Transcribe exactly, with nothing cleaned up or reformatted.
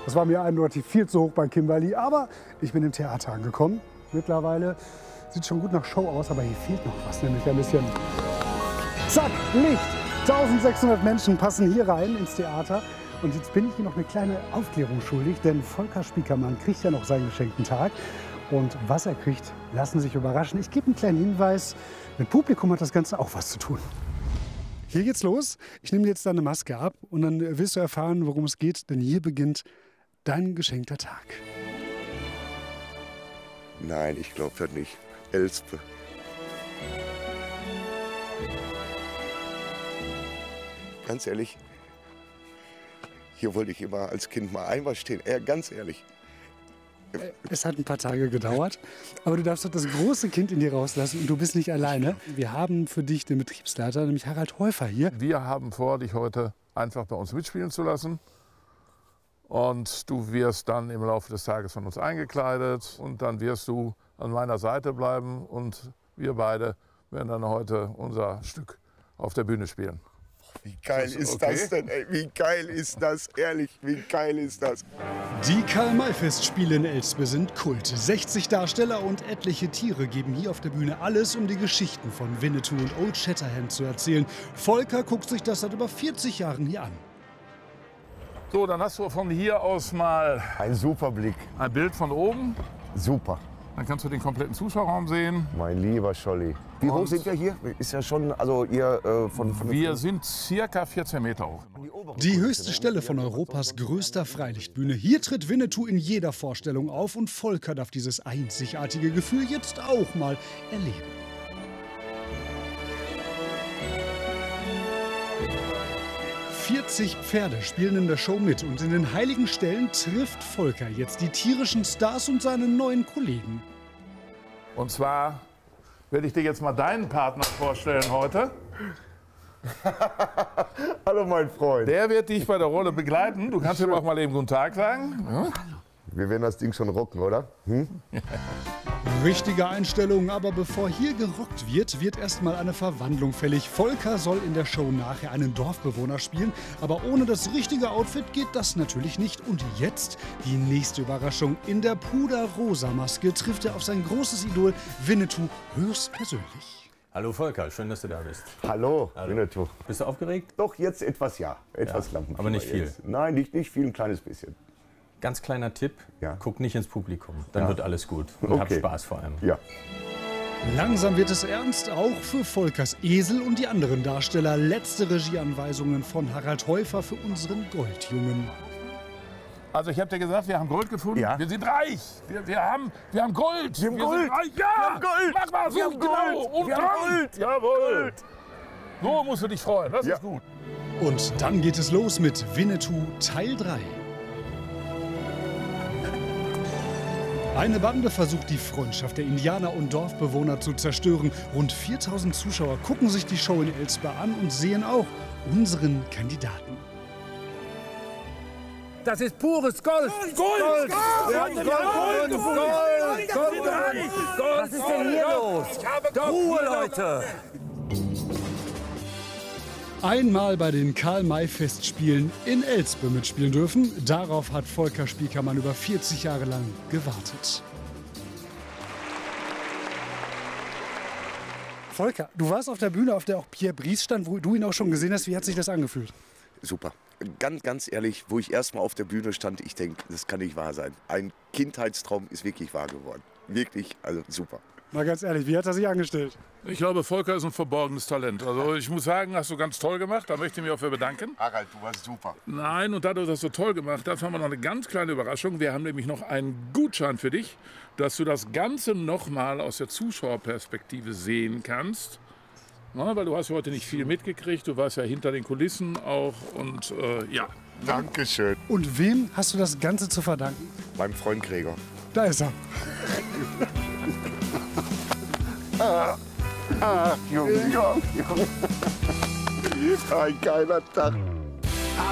Das war mir eindeutig viel zu hoch bei Kimberly, aber ich bin im Theater angekommen. Mittlerweile sieht schon gut nach Show aus, aber hier fehlt noch was, nämlich ein bisschen. Zack, Licht! eintausendsechshundert Menschen passen hier rein ins Theater. Und jetzt bin ich hier noch eine kleine Aufklärung schuldig, denn Volker Spiekermann kriegt ja noch seinen geschenkten Tag. Und was er kriegt, lassen Sie sich überraschen. Ich gebe einen kleinen Hinweis, mit Publikum hat das Ganze auch was zu tun. Hier geht's los. Ich nehme jetzt deine Maske ab und dann wirst du erfahren, worum es geht, denn hier beginnt dein geschenkter Tag. Nein, ich glaube das nicht. Elspe. Ganz ehrlich, hier wollte ich immer als Kind mal einmal stehen. Äh, ganz ehrlich. Es hat ein paar Tage gedauert, aber du darfst doch das große Kind in dir rauslassen und du bist nicht alleine. Wir haben für dich den Betriebsleiter, nämlich Harald Häufer hier. Wir haben vor, dich heute einfach bei uns mitspielen zu lassen. Und du wirst dann im Laufe des Tages von uns eingekleidet und dann wirst du an meiner Seite bleiben und wir beide werden dann heute unser Stück auf der Bühne spielen. Wie geil ist, ist okay? das denn, ey? Wie geil ist das? Ehrlich, wie geil ist das? Die Karl-May-Festspiele in Elspe sind Kult. sechzig Darsteller und etliche Tiere geben hier auf der Bühne alles, um die Geschichten von Winnetou und Old Shatterhand zu erzählen. Volker guckt sich das seit über vierzig Jahren hier an. So, dann hast du von hier aus mal ein super Blick. Ein Bild von oben. Super. Dann kannst du den kompletten Zuschauerraum sehen. Mein lieber Scholli. Wie hoch sind wir hier? Ist ja schon, also ihr äh, von, von Wir sind circa vierzehn Meter hoch. Die höchste Stelle von Europas größter Freilichtbühne. Hier tritt Winnetou in jeder Vorstellung auf und Volker darf dieses einzigartige Gefühl jetzt auch mal erleben. vierzig Pferde spielen in der Show mit und in den heiligen Stellen trifft Volker jetzt die tierischen Stars und seine neuen Kollegen. Und zwar werde ich dir jetzt mal deinen Partner vorstellen heute. Hallo mein Freund. Der wird dich bei der Rolle begleiten. Du kannst ihm auch mal eben guten Tag sagen. Ja? Wir werden das Ding schon rocken, oder? Hm? Richtige Einstellung, aber bevor hier gerockt wird, wird erstmal eine Verwandlung fällig. Volker soll in der Show nachher einen Dorfbewohner spielen, aber ohne das richtige Outfit geht das natürlich nicht. Und jetzt die nächste Überraschung. In der puderrosa Maske trifft er auf sein großes Idol Winnetou höchstpersönlich. Hallo Volker, schön, dass du da bist. Hallo, Hallo. Winnetou. Bist du aufgeregt? Doch, jetzt etwas ja. Etwas ja, Lampen. aber nicht viel? Jetzt. Nein, nicht, nicht viel, ein kleines bisschen. Ganz kleiner Tipp, ja. Guck nicht ins Publikum, dann ja. wird alles gut. Und okay. hab Spaß vor allem. Ja. Langsam wird es ernst, auch für Volkers Esel und die anderen Darsteller. Letzte Regieanweisungen von Harald Häufer für unseren Goldjungen. Also ich habe dir gesagt, wir haben Gold gefunden. Ja. Wir sind reich. Wir, wir, haben, wir haben Gold. Wir haben wir Gold. Sind reich. Ja. Wir haben Gold. Mach mal so, wir haben genau. Gold. Und wir haben Gold. Jawohl. Gold. So musst du dich freuen. Das ja. ist gut. Und dann geht es los mit Winnetou Teil drei. Eine Bande versucht, die Freundschaft der Indianer und Dorfbewohner zu zerstören. Rund viertausend Zuschauer gucken sich die Show in Elspe an und sehen auch unseren Kandidaten. Das ist pures Gold! Gold! Gold! Wir haben Gold! Gold! Gold! Gold! Gold! Was ist denn hier los? Ruhe, Leute! Einmal bei den Karl-May-Festspielen in Elspe mitspielen dürfen. Darauf hat Volker Spiekermann über vierzig Jahre lang gewartet. Volker, du warst auf der Bühne, auf der auch Pierre Brice stand, wo du ihn auch schon gesehen hast. Wie hat sich das angefühlt? Super. Ganz, ganz ehrlich, wo ich erst mal auf der Bühne stand, ich denke, das kann nicht wahr sein. Ein Kindheitstraum ist wirklich wahr geworden. Wirklich, also super. Mal ganz ehrlich, wie hat er sich angestellt? Ich glaube, Volker ist ein verborgenes Talent. Also ich muss sagen, hast du ganz toll gemacht. Da möchte ich mich auch für bedanken. Harald, du warst super. Nein, und dadurch, dass du toll gemacht hast, haben wir noch eine ganz kleine Überraschung. Wir haben nämlich noch einen Gutschein für dich, dass du das Ganze noch mal aus der Zuschauerperspektive sehen kannst. Na, weil du hast ja heute nicht viel mitgekriegt. Du warst ja hinter den Kulissen auch. Und äh, ja. Dankeschön. Und wem hast du das Ganze zu verdanken? Meinem Freund Gregor. Da ist er. Ah, ah, Junge, Junge, Junge. Ein geiler Tag.